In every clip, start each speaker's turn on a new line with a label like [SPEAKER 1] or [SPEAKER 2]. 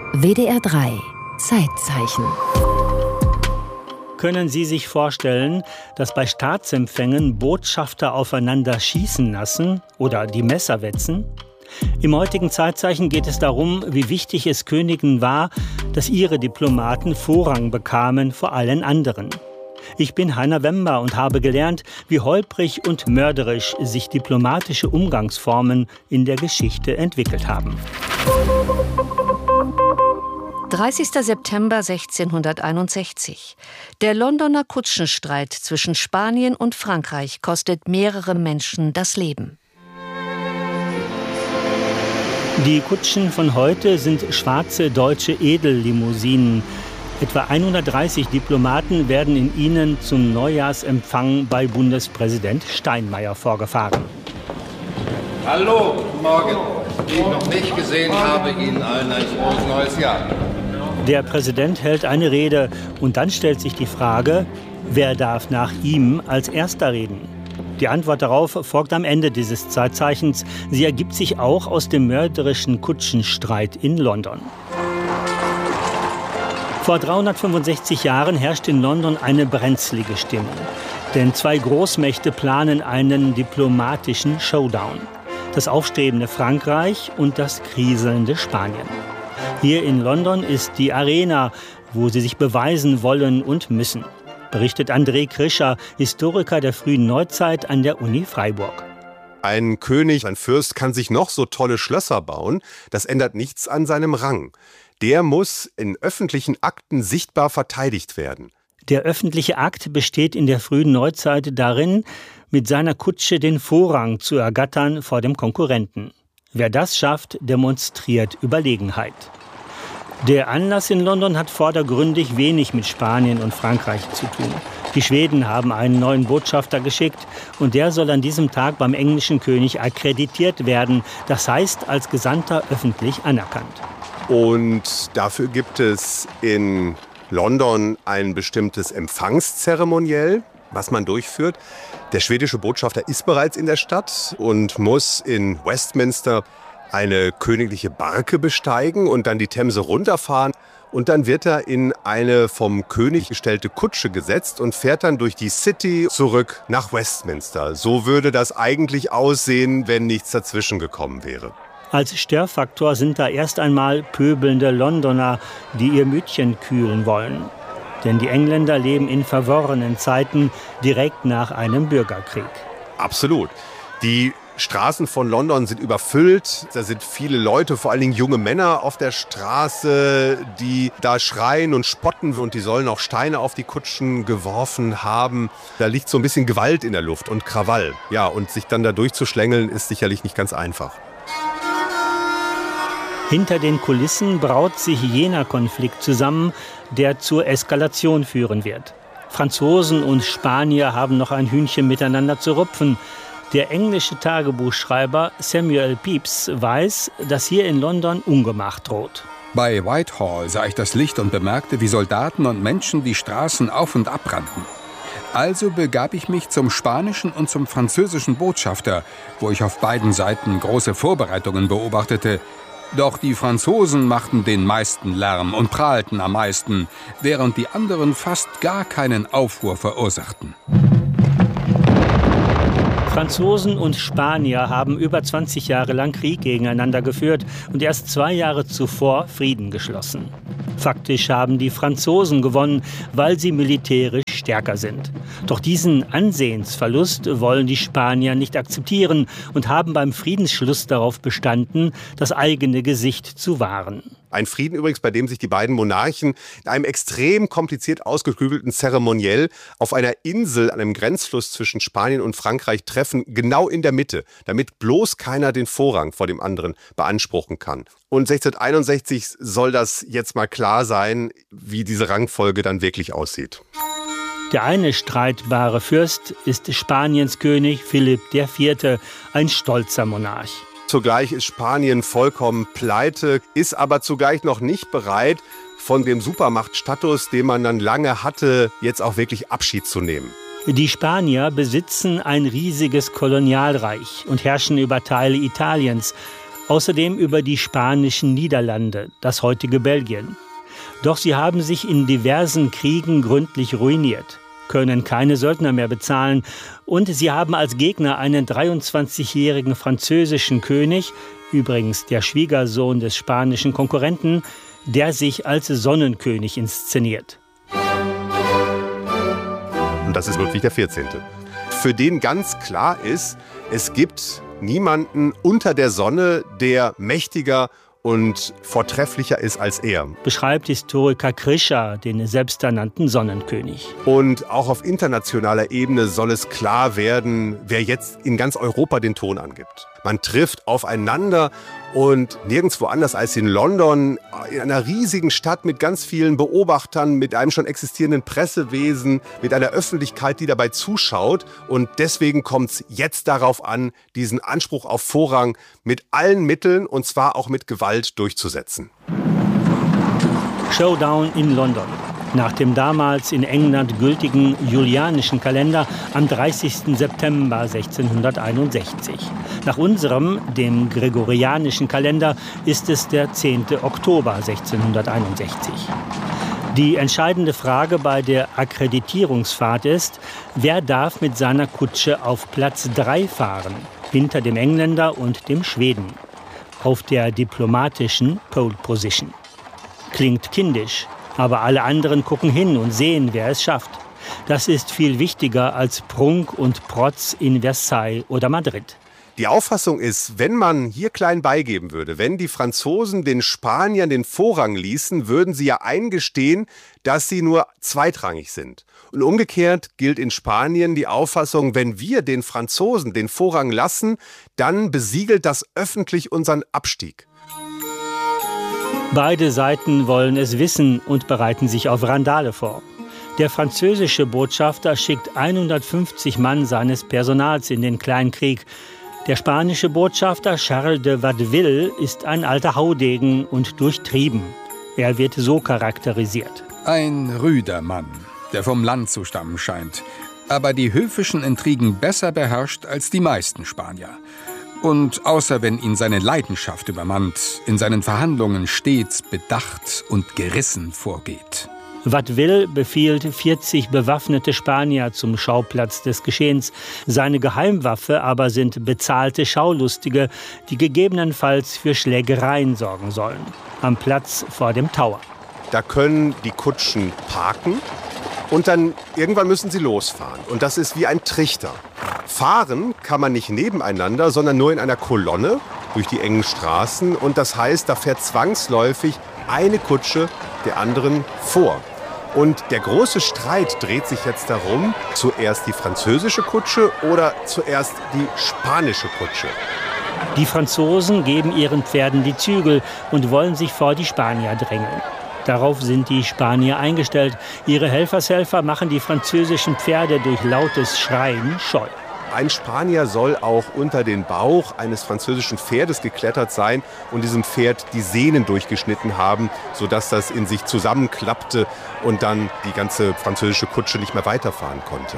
[SPEAKER 1] WDR 3 Zeitzeichen.
[SPEAKER 2] Können Sie sich vorstellen, dass bei Staatsempfängen Botschafter aufeinander schießen lassen oder die Messer wetzen? Im heutigen Zeitzeichen geht es darum, wie wichtig es Königen war, dass ihre Diplomaten Vorrang bekamen vor allen anderen. Ich bin Heiner Wember und habe gelernt, wie holprig und mörderisch sich diplomatische Umgangsformen in der Geschichte entwickelt haben.
[SPEAKER 1] 30. September 1661. Der Londoner Kutschenstreit zwischen Spanien und Frankreich kostet mehrere Menschen das Leben.
[SPEAKER 2] Die Kutschen von heute sind schwarze deutsche Edellimousinen. Etwa 130 Diplomaten werden in ihnen zum Neujahrsempfang bei Bundespräsident Steinmeier vorgefahren.
[SPEAKER 3] Hallo, guten Morgen. Die ich noch nicht gesehen habe, Ihnen allen ein frohes neues Jahr.
[SPEAKER 2] Der Präsident hält eine Rede und dann stellt sich die Frage, wer darf nach ihm als Erster reden? Die Antwort darauf folgt am Ende dieses Zeitzeichens. Sie ergibt sich auch aus dem mörderischen Kutschenstreit in London. Vor 365 Jahren herrscht in London eine brenzlige Stimmung. Denn zwei Großmächte planen einen diplomatischen Showdown. Das aufstrebende Frankreich und das kriselnde Spanien. Hier in London ist die Arena, wo sie sich beweisen wollen und müssen. Berichtet André Krischer, Historiker der frühen Neuzeit an der Uni Freiburg.
[SPEAKER 4] Ein König, ein Fürst kann sich noch so tolle Schlösser bauen. Das ändert nichts an seinem Rang. Der muss in öffentlichen Akten sichtbar verteidigt werden.
[SPEAKER 2] Der öffentliche Akt besteht in der frühen Neuzeit darin, mit seiner Kutsche den Vorrang zu ergattern vor dem Konkurrenten. Wer das schafft, demonstriert Überlegenheit. Der Anlass in London hat vordergründig wenig mit Spanien und Frankreich zu tun. Die Schweden haben einen neuen Botschafter geschickt und der soll an diesem Tag beim englischen König akkreditiert werden, das heißt als Gesandter öffentlich anerkannt.
[SPEAKER 4] Und dafür gibt es in London ein bestimmtes Empfangszeremoniell, was man durchführt. Der schwedische Botschafter ist bereits in der Stadt und muss in Westminster eine königliche Barke besteigen und dann die Themse runterfahren. Und dann wird er in eine vom König gestellte Kutsche gesetzt und fährt dann durch die City zurück nach Westminster. So würde das eigentlich aussehen, wenn nichts dazwischen gekommen wäre.
[SPEAKER 2] Als Störfaktor sind da erst einmal pöbelnde Londoner, die ihr Mütchen kühlen wollen. Denn die Engländer leben in verworrenen Zeiten direkt nach einem Bürgerkrieg.
[SPEAKER 4] Absolut. Die Straßen von London sind überfüllt. Da sind viele Leute, vor allen Dingen junge Männer auf der Straße, die da schreien und spotten. Und die sollen auch Steine auf die Kutschen geworfen haben. Da liegt so ein bisschen Gewalt in der Luft und Krawall. Ja, und sich dann da durchzuschlängeln, ist sicherlich nicht ganz einfach.
[SPEAKER 2] Hinter den Kulissen braut sich jener Konflikt zusammen, der zur Eskalation führen wird. Franzosen und Spanier haben noch ein Hühnchen miteinander zu rupfen. Der englische Tagebuchschreiber Samuel Pepys weiß, dass hier in London Ungemach droht.
[SPEAKER 5] Bei Whitehall sah ich das Licht und bemerkte, wie Soldaten und Menschen die Straßen auf- und abrannten. Also begab ich mich zum spanischen und zum französischen Botschafter, wo ich auf beiden Seiten große Vorbereitungen beobachtete. Doch die Franzosen machten den meisten Lärm und prahlten am meisten, während die anderen fast gar keinen Aufruhr verursachten.
[SPEAKER 2] Franzosen und Spanier haben über 20 Jahre lang Krieg gegeneinander geführt und erst 2 Jahre zuvor Frieden geschlossen. Faktisch haben die Franzosen gewonnen, weil sie militärisch stärker sind. Doch diesen Ansehensverlust wollen die Spanier nicht akzeptieren und haben beim Friedensschluss darauf bestanden, das eigene Gesicht zu wahren.
[SPEAKER 4] Ein Frieden übrigens, bei dem sich die beiden Monarchen in einem extrem kompliziert ausgeklügelten Zeremoniell auf einer Insel an einem Grenzfluss zwischen Spanien und Frankreich treffen, genau in der Mitte, damit bloß keiner den Vorrang vor dem anderen beanspruchen kann. Und 1661 soll das jetzt mal klar sein, wie diese Rangfolge dann wirklich aussieht.
[SPEAKER 2] Der eine streitbare Fürst ist Spaniens König Philipp IV., ein stolzer Monarch.
[SPEAKER 4] Zugleich ist Spanien vollkommen pleite, ist aber zugleich noch nicht bereit, von dem Supermachtstatus, den man dann lange hatte, jetzt auch wirklich Abschied zu nehmen.
[SPEAKER 2] Die Spanier besitzen ein riesiges Kolonialreich und herrschen über Teile Italiens. Außerdem über die Spanischen Niederlande, das heutige Belgien. Doch sie haben sich in diversen Kriegen gründlich ruiniert, können keine Söldner mehr bezahlen und sie haben als Gegner einen 23-jährigen französischen König, übrigens der Schwiegersohn des spanischen Konkurrenten, der sich als Sonnenkönig inszeniert.
[SPEAKER 4] Und das ist Ludwig XIV. Für den ganz klar ist, es gibt niemanden unter der Sonne, der mächtiger und vortrefflicher ist als er.
[SPEAKER 2] Beschreibt Historiker Krischer den selbsternannten Sonnenkönig.
[SPEAKER 4] Und auch auf internationaler Ebene soll es klar werden, wer jetzt in ganz Europa den Ton angibt. Man trifft aufeinander und nirgendwo anders als in London, in einer riesigen Stadt mit ganz vielen Beobachtern, mit einem schon existierenden Pressewesen, mit einer Öffentlichkeit, die dabei zuschaut. Und deswegen kommt es jetzt darauf an, diesen Anspruch auf Vorrang mit allen Mitteln, und zwar auch mit Gewalt, durchzusetzen.
[SPEAKER 2] Showdown in London. Nach dem damals in England gültigen julianischen Kalender am 30. September 1661. Nach unserem, dem gregorianischen Kalender, ist es der 10. Oktober 1661. Die entscheidende Frage bei der Akkreditierungsfahrt ist, wer darf mit seiner Kutsche auf Platz 3 fahren, hinter dem Engländer und dem Schweden, auf der diplomatischen Pole Position. Klingt kindisch. Aber alle anderen gucken hin und sehen, wer es schafft. Das ist viel wichtiger als Prunk und Protz in Versailles oder Madrid.
[SPEAKER 4] Die Auffassung ist, wenn man hier klein beigeben würde, wenn die Franzosen den Spaniern den Vorrang ließen, würden sie ja eingestehen, dass sie nur zweitrangig sind. Und umgekehrt gilt in Spanien die Auffassung, wenn wir den Franzosen den Vorrang lassen, dann besiegelt das öffentlich unseren Abstieg.
[SPEAKER 2] Beide Seiten wollen es wissen und bereiten sich auf Randale vor. Der französische Botschafter schickt 150 Mann seines Personals in den Kleinkrieg. Der spanische Botschafter Charles de Watteville ist ein alter Haudegen und durchtrieben. Er wird so charakterisiert.
[SPEAKER 5] Ein rüder Mann, der vom Land zu stammen scheint, aber die höfischen Intrigen besser beherrscht als die meisten Spanier. Und außer wenn ihn seine Leidenschaft übermannt, in seinen Verhandlungen stets bedacht und gerissen vorgeht.
[SPEAKER 2] Watteville befiehlt 40 bewaffnete Spanier zum Schauplatz des Geschehens. Seine Geheimwaffe aber sind bezahlte Schaulustige, die gegebenenfalls für Schlägereien sorgen sollen. Am Platz vor dem Tower.
[SPEAKER 4] Da können die Kutschen parken und dann irgendwann müssen sie losfahren. Und das ist wie ein Trichter. Fahren kann man nicht nebeneinander, sondern nur in einer Kolonne durch die engen Straßen. Und das heißt, da fährt zwangsläufig eine Kutsche der anderen vor. Und der große Streit dreht sich jetzt darum, zuerst die französische Kutsche oder zuerst die spanische Kutsche.
[SPEAKER 2] Die Franzosen geben ihren Pferden die Zügel und wollen sich vor die Spanier drängeln. Darauf sind die Spanier eingestellt. Ihre Helfershelfer machen die französischen Pferde durch lautes Schreien scheu.
[SPEAKER 4] Ein Spanier soll auch unter den Bauch eines französischen Pferdes geklettert sein und diesem Pferd die Sehnen durchgeschnitten haben, sodass das in sich zusammenklappte und dann die ganze französische Kutsche nicht mehr weiterfahren konnte.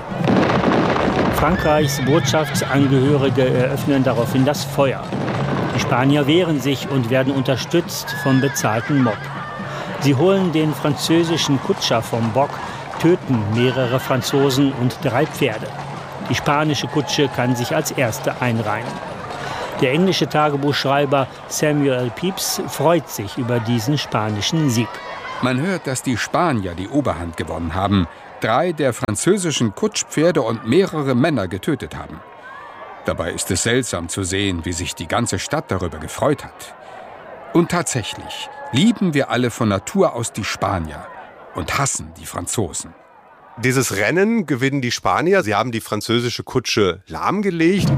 [SPEAKER 2] Frankreichs Botschaftsangehörige eröffnen daraufhin das Feuer. Die Spanier wehren sich und werden unterstützt vom bezahlten Mob. Sie holen den französischen Kutscher vom Bock, töten mehrere Franzosen und 3 Pferde. Die spanische Kutsche kann sich als erste einreihen. Der englische Tagebuchschreiber Samuel Pepys freut sich über diesen spanischen Sieg.
[SPEAKER 5] Man hört, dass die Spanier die Oberhand gewonnen haben, 3 der französischen Kutschpferde und mehrere Männer getötet haben. Dabei ist es seltsam zu sehen, wie sich die ganze Stadt darüber gefreut hat. Und tatsächlich lieben wir alle von Natur aus die Spanier und hassen die Franzosen.
[SPEAKER 4] Dieses Rennen gewinnen die Spanier. Sie haben die französische Kutsche lahmgelegt.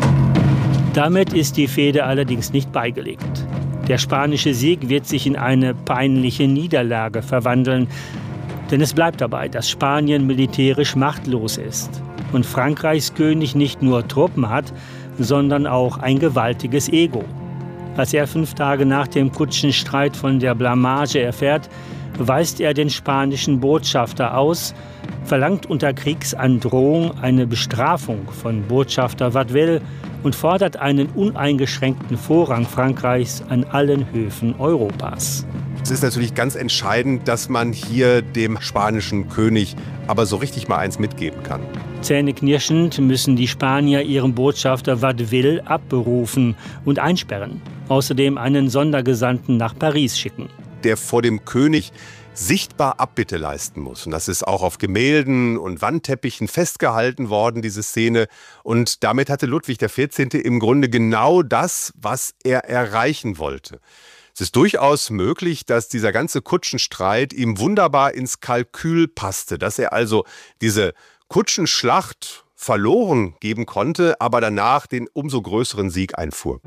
[SPEAKER 2] Damit ist die Fehde allerdings nicht beigelegt. Der spanische Sieg wird sich in eine peinliche Niederlage verwandeln. Denn es bleibt dabei, dass Spanien militärisch machtlos ist. Und Frankreichs König nicht nur Truppen hat, sondern auch ein gewaltiges Ego. Als er 5 Tage nach dem Kutschenstreit von der Blamage erfährt, weist er den spanischen Botschafter aus, verlangt unter Kriegsandrohung eine Bestrafung von Botschafter Watteville und fordert einen uneingeschränkten Vorrang Frankreichs an allen Höfen Europas.
[SPEAKER 4] Es ist natürlich ganz entscheidend, dass man hier dem spanischen König aber so richtig mal eins mitgeben kann.
[SPEAKER 2] Zähneknirschend müssen die Spanier ihren Botschafter Watteville abberufen und einsperren. Außerdem einen Sondergesandten nach Paris schicken.
[SPEAKER 4] Der vor dem König sichtbar Abbitte leisten muss. Und das ist auch auf Gemälden und Wandteppichen festgehalten worden, diese Szene. Und damit hatte Ludwig XIV. Im Grunde genau das, was er erreichen wollte. Es ist durchaus möglich, dass dieser ganze Kutschenstreit ihm wunderbar ins Kalkül passte, dass er also diese Kutschenschlacht verloren geben konnte, aber danach den umso größeren Sieg einfuhr.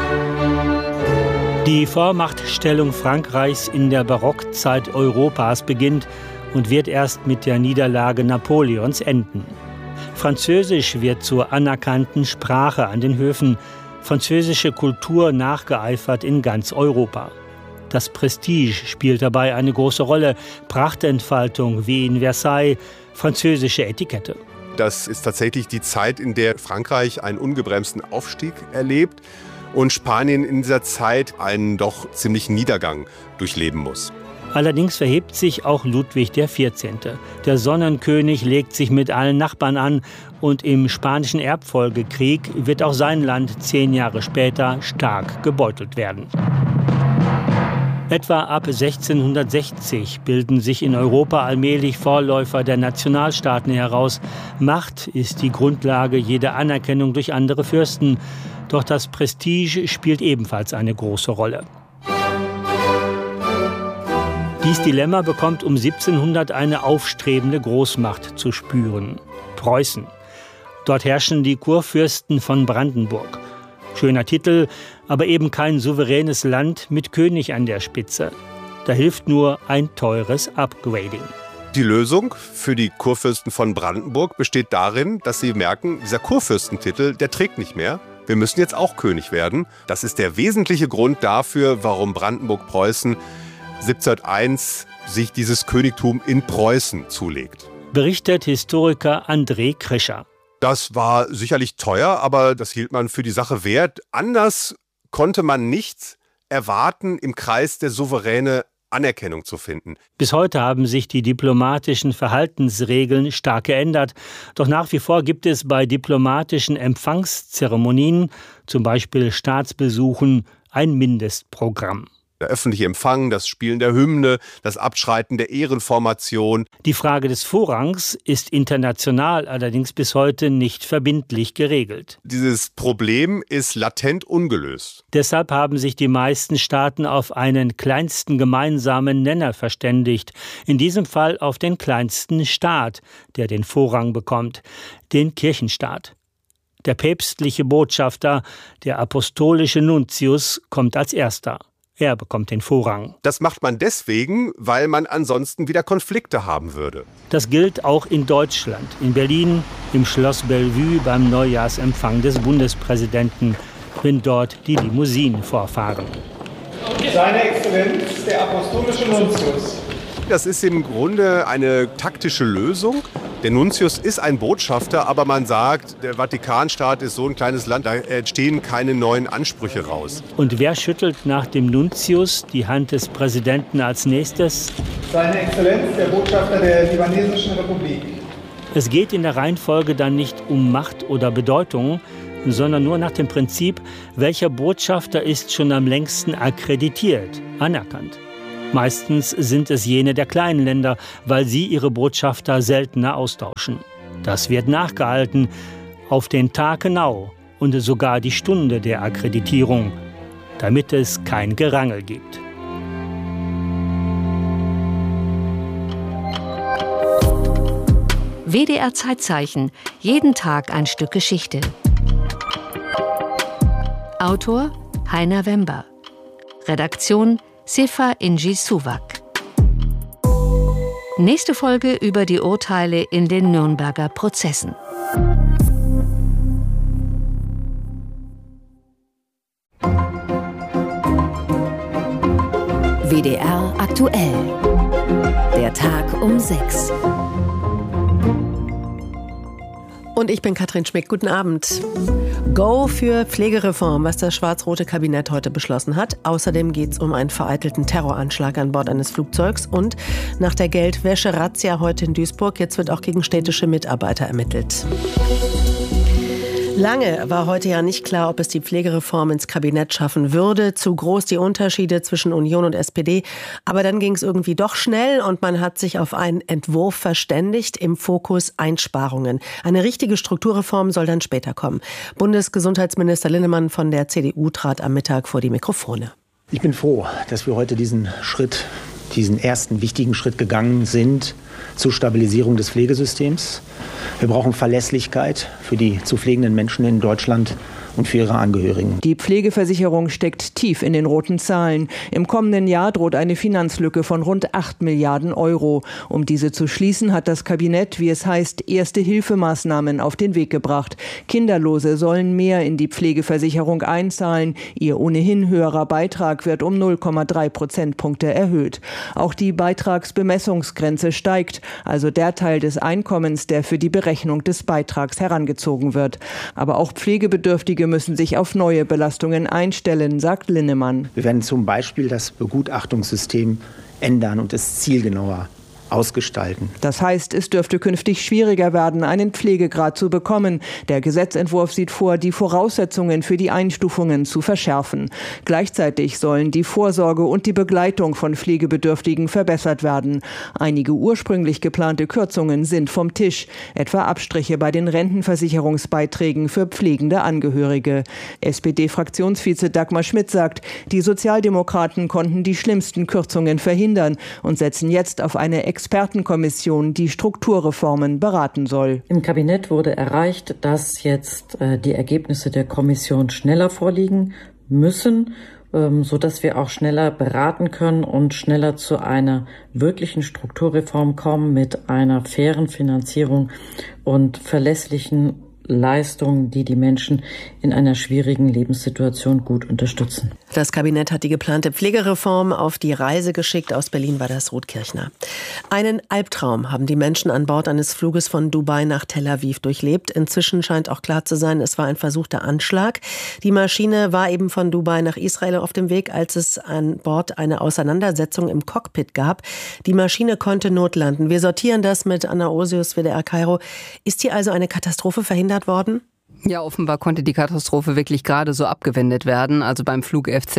[SPEAKER 2] Die Vormachtstellung Frankreichs in der Barockzeit Europas beginnt und wird erst mit der Niederlage Napoleons enden. Französisch wird zur anerkannten Sprache an den Höfen, französische Kultur nachgeeifert in ganz Europa. Das Prestige spielt dabei eine große Rolle, Prachtentfaltung wie in Versailles, französische Etikette.
[SPEAKER 4] Das ist tatsächlich die Zeit, in der Frankreich einen ungebremsten Aufstieg erlebt und Spanien in dieser Zeit einen doch ziemlichen Niedergang durchleben muss.
[SPEAKER 2] Allerdings verhebt sich auch Ludwig XIV. Der Sonnenkönig legt sich mit allen Nachbarn an und im Spanischen Erbfolgekrieg wird auch sein Land 10 Jahre später stark gebeutelt werden. Etwa ab 1660 bilden sich in Europa allmählich Vorläufer der Nationalstaaten heraus. Macht ist die Grundlage jeder Anerkennung durch andere Fürsten. Doch das Prestige spielt ebenfalls eine große Rolle. Dieses Dilemma bekommt um 1700 eine aufstrebende Großmacht zu spüren: Preußen. Dort herrschen die Kurfürsten von Brandenburg. Schöner Titel, aber eben kein souveränes Land mit König an der Spitze. Da hilft nur ein teures Upgrading.
[SPEAKER 4] Die Lösung für die Kurfürsten von Brandenburg besteht darin, dass sie merken, dieser Kurfürstentitel, der trägt nicht mehr. Wir müssen jetzt auch König werden. Das ist der wesentliche Grund dafür, warum Brandenburg-Preußen 1701 sich dieses Königtum in Preußen zulegt.
[SPEAKER 2] Berichtet Historiker André Krischer.
[SPEAKER 4] Das war sicherlich teuer, aber das hielt man für die Sache wert. Anders konnte man nicht erwarten, im Kreis der Souveräne Anerkennung zu finden.
[SPEAKER 2] Bis heute haben sich die diplomatischen Verhaltensregeln stark geändert. Doch nach wie vor gibt es bei diplomatischen Empfangszeremonien, zum Beispiel Staatsbesuchen, ein Mindestprogramm.
[SPEAKER 4] Der öffentliche Empfang, das Spielen der Hymne, das Abschreiten der Ehrenformation.
[SPEAKER 2] Die Frage des Vorrangs ist international allerdings bis heute nicht verbindlich geregelt.
[SPEAKER 4] Dieses Problem ist latent ungelöst.
[SPEAKER 2] Deshalb haben sich die meisten Staaten auf einen kleinsten gemeinsamen Nenner verständigt. In diesem Fall auf den kleinsten Staat, der den Vorrang bekommt, den Kirchenstaat. Der päpstliche Botschafter, der apostolische Nuntius, kommt als erster. Er bekommt den Vorrang.
[SPEAKER 4] Das macht man deswegen, weil man ansonsten wieder Konflikte haben würde.
[SPEAKER 2] Das gilt auch in Deutschland. In Berlin, im Schloss Bellevue beim Neujahrsempfang des Bundespräsidenten, wenn dort die Limousinen vorfahren.
[SPEAKER 6] Seine Exzellenz, der apostolische Nuntius.
[SPEAKER 4] Das ist im Grunde eine taktische Lösung. Der Nuntius ist ein Botschafter, aber man sagt, der Vatikanstaat ist so ein kleines Land, da entstehen keine neuen Ansprüche raus.
[SPEAKER 2] Und wer schüttelt nach dem Nuntius die Hand des Präsidenten als nächstes?
[SPEAKER 6] Seine Exzellenz, der Botschafter der Libanesischen Republik.
[SPEAKER 2] Es geht in der Reihenfolge dann nicht um Macht oder Bedeutung, sondern nur nach dem Prinzip, welcher Botschafter ist schon am längsten akkreditiert, anerkannt. Meistens sind es jene der kleinen Länder, weil sie ihre Botschafter seltener austauschen. Das wird nachgehalten, auf den Tag genau und sogar die Stunde der Akkreditierung, damit es kein Gerangel gibt.
[SPEAKER 1] WDR Zeitzeichen, jeden Tag ein Stück Geschichte. Autor Heiner Wember. Redaktion Sefa Inji Suwak. Nächste Folge über die Urteile in den Nürnberger Prozessen.
[SPEAKER 7] WDR aktuell. Der Tag um 6.
[SPEAKER 8] Und ich bin Katrin Schmick. Guten Abend. Go für Pflegereform, was das schwarz-rote Kabinett heute beschlossen hat. Außerdem geht es um einen vereitelten Terroranschlag an Bord eines Flugzeugs. Und nach der Geldwäsche-Razzia heute in Duisburg, jetzt wird auch gegen städtische Mitarbeiter ermittelt. Lange war heute ja nicht klar, ob es die Pflegereform ins Kabinett schaffen würde. Zu groß die Unterschiede zwischen Union und SPD. Aber dann ging es irgendwie doch schnell und man hat sich auf einen Entwurf verständigt. Im Fokus Einsparungen. Eine richtige Strukturreform soll dann später kommen. Bundesgesundheitsminister Linnemann von der CDU trat am Mittag vor die Mikrofone.
[SPEAKER 9] Ich bin froh, dass wir heute diesen ersten wichtigen Schritt gegangen sind zur Stabilisierung des Pflegesystems. Wir brauchen Verlässlichkeit für die zu pflegenden Menschen in Deutschland und für ihre Angehörigen.
[SPEAKER 10] Die Pflegeversicherung steckt tief in den roten Zahlen. Im kommenden Jahr droht eine Finanzlücke von rund 8 Milliarden Euro. Um diese zu schließen, hat das Kabinett, wie es heißt, Erste-Hilfemaßnahmen auf den Weg gebracht. Kinderlose sollen mehr in die Pflegeversicherung einzahlen. Ihr ohnehin höherer Beitrag wird um 0,3 Prozentpunkte erhöht. Auch die Beitragsbemessungsgrenze steigt, also der Teil des Einkommens, der für die Berechnung des Beitrags herangezogen wird. Aber auch Pflegebedürftige müssen sich auf neue Belastungen einstellen, sagt Linnemann.
[SPEAKER 9] Wir werden zum Beispiel das Begutachtungssystem ändern und es zielgenauer ausgestalten.
[SPEAKER 10] Das heißt, es dürfte künftig schwieriger werden, einen Pflegegrad zu bekommen. Der Gesetzentwurf sieht vor, die Voraussetzungen für die Einstufungen zu verschärfen. Gleichzeitig sollen die Vorsorge und die Begleitung von Pflegebedürftigen verbessert werden. Einige ursprünglich geplante Kürzungen sind vom Tisch, etwa Abstriche bei den Rentenversicherungsbeiträgen für pflegende Angehörige. SPD-Fraktionsvize Dagmar Schmidt sagt, die Sozialdemokraten konnten die schlimmsten Kürzungen verhindern und setzen jetzt auf eine Expertenkommission, die Strukturreformen beraten soll.
[SPEAKER 11] Im Kabinett wurde erreicht, dass jetzt die Ergebnisse der Kommission schneller vorliegen müssen, sodass wir auch schneller beraten können und schneller zu einer wirklichen Strukturreform kommen mit einer fairen Finanzierung und verlässlichen Leistungen, die die Menschen in einer schwierigen Lebenssituation gut unterstützen.
[SPEAKER 8] Das Kabinett hat die geplante Pflegereform auf die Reise geschickt. Aus Berlin war das Ruth Kirchner. Einen Albtraum haben die Menschen an Bord eines Fluges von Dubai nach Tel Aviv durchlebt. Inzwischen scheint auch klar zu sein, es war ein versuchter Anschlag. Die Maschine war eben von Dubai nach Israel auf dem Weg, als es an Bord eine Auseinandersetzung im Cockpit gab. Die Maschine konnte notlanden. Wir sortieren das mit Anna Osius, WDR Kairo. Ist hier also eine Katastrophe verhindert worden?
[SPEAKER 12] Ja, offenbar konnte die Katastrophe wirklich gerade so abgewendet werden. Also beim Flug FZ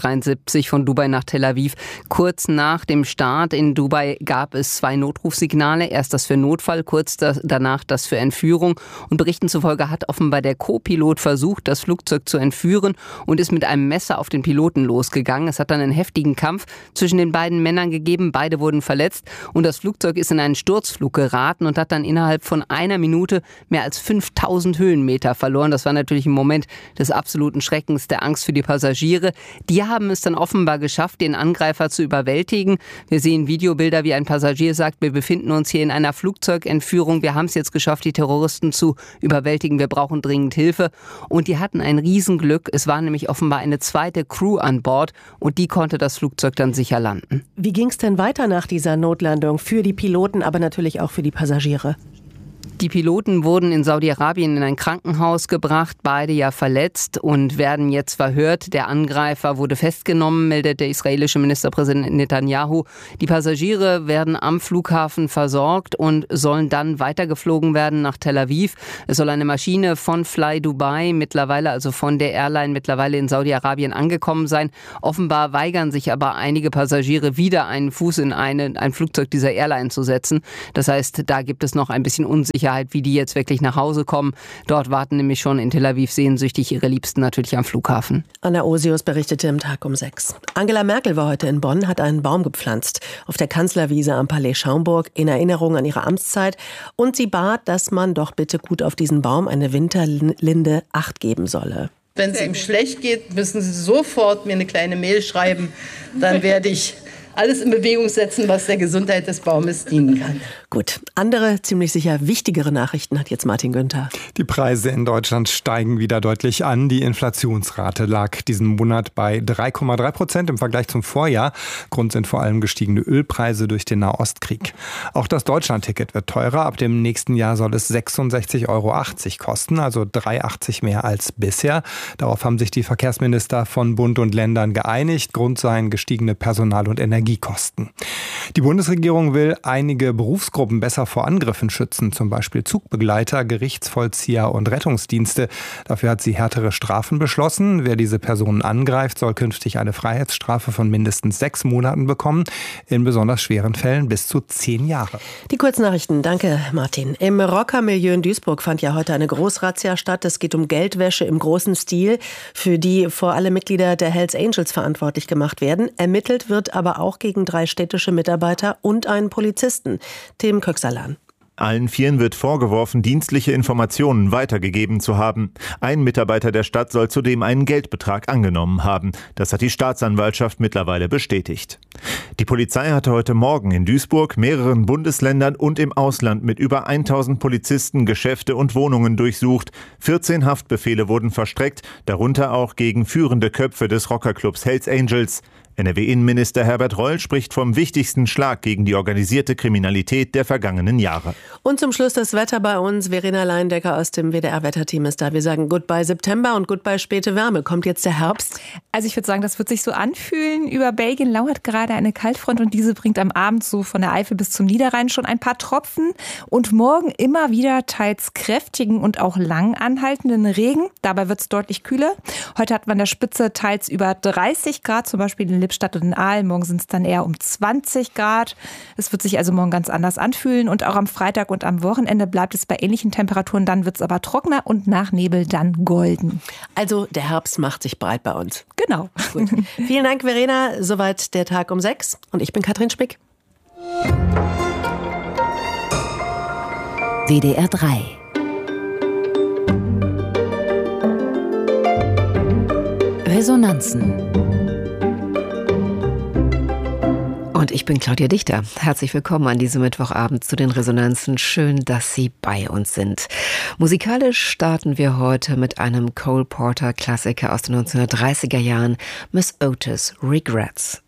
[SPEAKER 12] 1073 von Dubai nach Tel Aviv. Kurz nach dem Start in Dubai gab es 2 Notrufsignale. Erst das für Notfall, kurz danach das für Entführung. Und Berichten zufolge hat offenbar der Co-Pilot versucht, das Flugzeug zu entführen und ist mit einem Messer auf den Piloten losgegangen. Es hat dann einen heftigen Kampf zwischen den beiden Männern gegeben. Beide wurden verletzt und das Flugzeug ist in einen Sturzflug geraten und hat dann innerhalb von einer Minute mehr als 5000 Höhenmeter verloren. Das war natürlich ein Moment des absoluten Schreckens, der Angst für die Passagiere. Die haben es dann offenbar geschafft, den Angreifer zu überwältigen. Wir sehen Videobilder, wie ein Passagier sagt, wir befinden uns hier in einer Flugzeugentführung. Wir haben es jetzt geschafft, die Terroristen zu überwältigen. Wir brauchen dringend Hilfe. Und die hatten ein Riesenglück. Es war nämlich offenbar eine zweite Crew an Bord und die konnte das Flugzeug dann sicher landen.
[SPEAKER 8] Wie ging es denn weiter nach dieser Notlandung für die Piloten, aber natürlich auch für die Passagiere?
[SPEAKER 12] Die Piloten wurden in Saudi-Arabien in ein Krankenhaus gebracht, beide ja verletzt und werden jetzt verhört. Der Angreifer wurde festgenommen, meldet der israelische Ministerpräsident Netanyahu. Die Passagiere werden am Flughafen versorgt und sollen dann weitergeflogen werden nach Tel Aviv. Es soll eine Maschine von Fly Dubai mittlerweile, also von der Airline mittlerweile in Saudi-Arabien angekommen sein. Offenbar weigern sich aber einige Passagiere wieder einen Fuß in ein Flugzeug dieser Airline zu setzen. Das heißt, da gibt es noch ein bisschen Unsicherheit, wie die jetzt wirklich nach Hause kommen. Dort warten nämlich schon in Tel Aviv sehnsüchtig ihre Liebsten natürlich am Flughafen.
[SPEAKER 8] Anna Osius berichtete im Tag um 6. Angela Merkel war heute in Bonn, hat einen Baum gepflanzt auf der Kanzlerwiese am Palais Schaumburg in Erinnerung an ihre Amtszeit und sie bat, dass man doch bitte gut auf diesen Baum, eine Winterlinde, Acht geben solle.
[SPEAKER 13] Wenn es ihm schlecht geht, müssen Sie sofort mir eine kleine Mail schreiben, dann werde ich alles in Bewegung setzen, was der Gesundheit des Baumes dienen kann.
[SPEAKER 8] Gut, andere, ziemlich sicher wichtigere Nachrichten hat jetzt Martin Günther.
[SPEAKER 14] Die Preise in Deutschland steigen wieder deutlich an. Die Inflationsrate lag diesen Monat bei 3,3% im Vergleich zum Vorjahr. Grund sind vor allem gestiegene Ölpreise durch den Nahostkrieg. Auch das Deutschlandticket wird teurer. Ab dem nächsten Jahr soll es 66,80 Euro kosten, also 3,80 mehr als bisher. Darauf haben sich die Verkehrsminister von Bund und Ländern geeinigt. Grund seien gestiegene Personal- und Energiekosten. Die Bundesregierung will einige Berufsgruppen besser vor Angriffen schützen, zum Beispiel Zugbegleiter, Gerichtsvollzieher und Rettungsdienste. Dafür hat sie härtere Strafen beschlossen. Wer diese Personen angreift, soll künftig eine Freiheitsstrafe von mindestens 6 Monaten bekommen, in besonders schweren Fällen bis zu 10 Jahre.
[SPEAKER 8] Die Kurznachrichten, danke Martin. Im Rockermilieu in Duisburg fand ja heute eine Großrazzia statt. Es geht um Geldwäsche im großen Stil, für die vor allem Mitglieder der Hells Angels verantwortlich gemacht werden. Ermittelt wird aber auch gegen 3 städtische Mitarbeiter und einen Polizisten. Tim Köksalan.
[SPEAKER 15] Allen 4 wird vorgeworfen, dienstliche Informationen weitergegeben zu haben. Ein Mitarbeiter der Stadt soll zudem einen Geldbetrag angenommen haben. Das hat die Staatsanwaltschaft mittlerweile bestätigt. Die Polizei hatte heute Morgen in Duisburg, mehreren Bundesländern und im Ausland mit über 1000 Polizisten Geschäfte und Wohnungen durchsucht. 14 Haftbefehle wurden verstreckt, darunter auch gegen führende Köpfe des Rockerclubs Hells Angels. NRW-Innenminister Herbert Reul spricht vom wichtigsten Schlag gegen die organisierte Kriminalität der vergangenen Jahre.
[SPEAKER 8] Und zum Schluss das Wetter bei uns. Verena Leindecker aus dem WDR-Wetterteam ist da. Wir sagen Goodbye September und Goodbye späte Wärme. Kommt jetzt der Herbst?
[SPEAKER 16] Also ich würde sagen, das wird sich so anfühlen. Über Belgien lauert gerade eine Kaltfront und diese bringt am Abend so von der Eifel bis zum Niederrhein schon ein paar Tropfen. Und morgen immer wieder teils kräftigen und auch lang anhaltenden Regen. Dabei wird es deutlich kühler. Heute hat man an der Spitze teils über 30 Grad, zum Beispiel in Lippstadt und in Aal. Morgen sind es dann eher um 20 Grad. Es wird sich also morgen ganz anders anfühlen. Und auch am Freitag und am Wochenende bleibt es bei ähnlichen Temperaturen. Dann wird es aber trockener und nach Nebel dann golden.
[SPEAKER 8] Also der Herbst macht sich breit bei uns.
[SPEAKER 16] Genau.
[SPEAKER 8] Gut. Vielen Dank, Verena. Soweit der Tag um 6. Und ich bin Katrin Spick.
[SPEAKER 7] WDR 3. Resonanzen.
[SPEAKER 1] Und ich bin Claudia Dichter. Herzlich willkommen an diesem Mittwochabend zu den Resonanzen. Schön, dass Sie bei uns sind. Musikalisch starten wir heute mit einem Cole Porter-Klassiker aus den 1930er Jahren, Miss Otis Regrets.